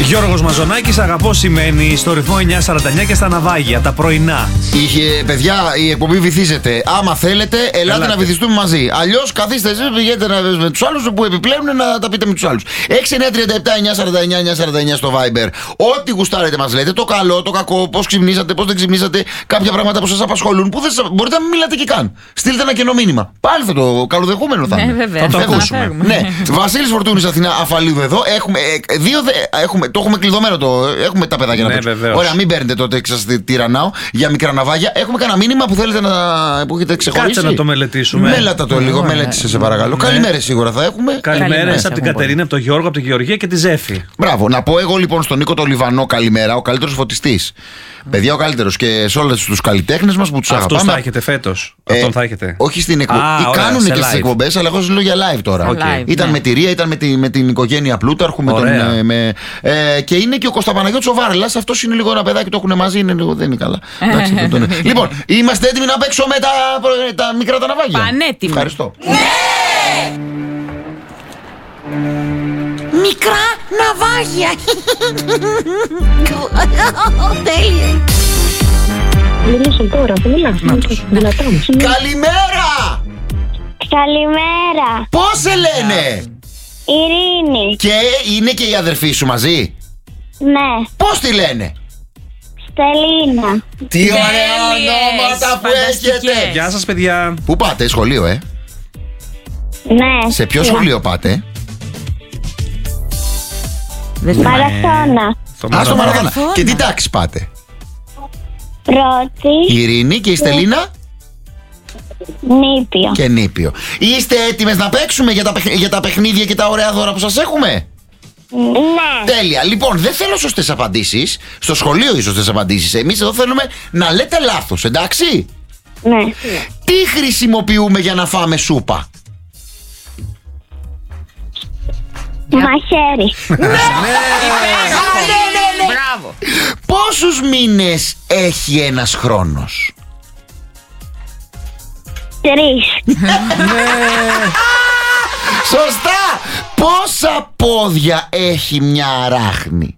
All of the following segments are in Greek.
Γιώργος Μαζονάκης, αγαπώ σημαίνει στο ρυθμό 949 και στα ναυάγια, τα πρωινά. Είχε, παιδιά, η εκπομπή βυθίζεται. Άμα θέλετε, ελάτε να βυθιστούμε μαζί. Αλλιώς καθίστε εσείς, πηγαίνετε με τους άλλους που επιπλέουν να τα πείτε με τους άλλους. 6-9-37-949-949 στο Viber. Ό,τι γουστάρετε μας λέτε, το καλό, το κακό, πώς ξυπνήσατε, πώς δεν ξυπνήσατε, κάποια πράγματα που σας απασχολούν, που δεν μπορείτε να μην μιλάτε και καν. Στείλτε ένα κενό μήνυμα. Πάλι θα το καλοδεχούμενο θα είναι. Βέβαια, θα το ακούσουμε. Ναι. Βασίλης Φορτούνης, Αθηνά, Αφαλίδου εδώ. Το έχουμε κλειδωμένο έχουμε τα παιδάκια να παίξουμε. Ωραία, μην παίρνετε τότε και σας τυραννάω για μικρά ναυάγια. Έχουμε κανένα μήνυμα που θέλετε που έχετε ξεχωρίσει. Κάτσε να το μελετήσουμε. Μέλατα το λίγο, μελέτησε σε παρακαλώ. Καλημέρες σίγουρα θα έχουμε. Καλημέρες από την Κατερίνα, από τον Γιώργο, από τη Γεωργία και τη Ζέφη. Μπράβο, να πω εγώ λοιπόν στον Νίκο το Λιβανό καλημέρα, ο καλύτερος φωτιστής. Παιδιά, ο καλύτερος και σε όλους τους καλλιτέχνες μας που τους αγαπάμε. Αυτούς θα έχετε φέτος. Αυτόν θα έχετε. Όχι στην εκπομπή. Κάνουν και στις εκπομπές, αλλά εγώ σας λέω για live τώρα. Ήταν με τη Ρία, ήταν με την οικογένεια Πλούταρχου. Και είναι και ο Κωνσταπαναγιώτης ο Βάρελας. Αυτός είναι λίγο ένα παιδάκι, το έχουν μαζί, δεν είναι καλά. Λοιπόν, είμαστε έτοιμοι να παίξουμε τα μικρά τα ναυάγια. Πανέτοιμοι. Ευχαριστώ. Μικρά ναυάγια. Τέλεια. Μιλήσω τώρα, δυνατά. Καλημέρα! Καλημέρα. Πώς σε λένε? Ειρήνη. Και είναι και η αδερφή σου μαζί? Ναι. Πώς τη λένε? Στελίνα. Τι ωραία ονόματα που έχετε. Γεια σας παιδιά. Πού πάτε, σχολείο Ναι. Σε ποιο σχολείο πάτε? Μαραθώνα. Στο Μαραθώνα. Και τι τάξη πάτε? Πρώτη. Η Ειρήνη και η Στελίνα? Νήπιο. Και νήπιο. Είστε έτοιμες να παίξουμε για τα παιχνίδια και τα ωραία δώρα που σας έχουμε? Ναι. Τέλεια. Λοιπόν, δεν θέλω σωστές απαντήσεις. Στο σχολείο οι σωστές απαντήσεις. Εμείς εδώ θέλουμε να λέτε λάθος, εντάξει? Ναι. Τι χρησιμοποιούμε για να φάμε σούπα? Μαχαίρι. Μπράβο. Πόσους μήνες έχει ένας χρόνος? 3. Σωστά! Πόσα πόδια έχει μια αράχνη?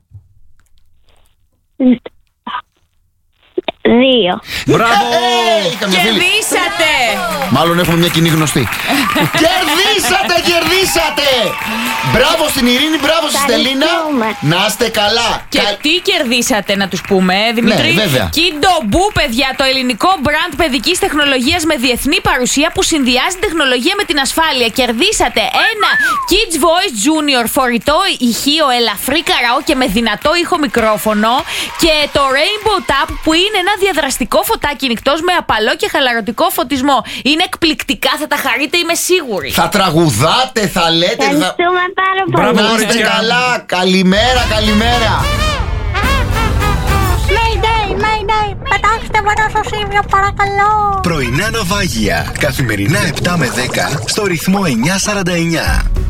2. Μπράβο! Κερδίσατε! Μάλλον έχουμε μια κοινή γνωστή. Κερδίσατε! Μπράβο στην Ειρήνη, μπράβο στη Στελίνα. Να είστε καλά. Και τι κερδίσατε, να τους πούμε, Δημήτρη? Ναι, βέβαια. Kindo-Boo, παιδιά, το ελληνικό μπραντ παιδικής τεχνολογίας με διεθνή παρουσία που συνδυάζει τεχνολογία με την ασφάλεια. Κερδίσατε ένα Kids Voice Junior φορητό ηχείο ελαφρύ καραόκε με δυνατό ήχο μικρόφωνο και το Rainbow Tap που είναι ένα διαδραστικό φωτάκι νυχτός με απαλό και χαλαρωτικό φωτισμό. Είναι εκπληκτικά, θα τα χαρείτε, είμαι σίγουρη. Θα τραγουδάτε, θα λέτε. Ευχαριστούμε πάρα πολύ. Να είστε καλά. Καλημέρα. Mayday, πετάξτε με ένα στο Σίμιο, παρακαλώ. Πρωινά ναυάγια. Καθημερινά 7 με 10 στο ρυθμό 949.